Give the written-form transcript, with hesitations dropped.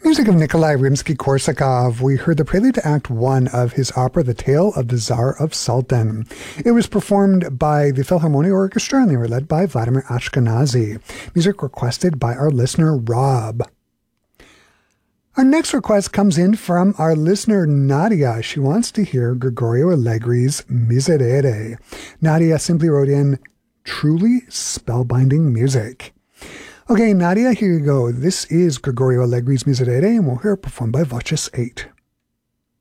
Music of Nikolai Rimsky-Korsakov. We heard the prelude to Act 1 of his opera The Tale of the Tsar of Sultan. It was performed by the Philharmonic Orchestra and they were led by Vladimir Ashkenazy. Music requested by our listener Rob. Our next request comes in from our listener Nadia. She wants to hear Gregorio Allegri's Miserere. Nadia simply wrote in, truly spellbinding music. Okay, Nadia, here you go. This is Gregorio Allegri's Miserere, and we'll hear it performed by Voces 8.